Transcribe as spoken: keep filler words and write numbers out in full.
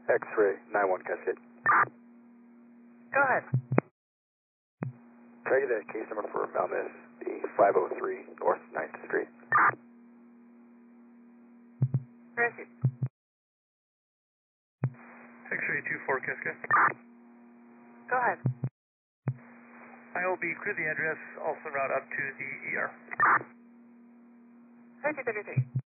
X-ray, nine one Cascade. Go ahead. Try to get a case number for Malmus, the five oh three North ninth Street. Where is he? X-ray two four Cascade. Go ahead. I O B, clear the address, also route up to the E R. thirty thirty-three.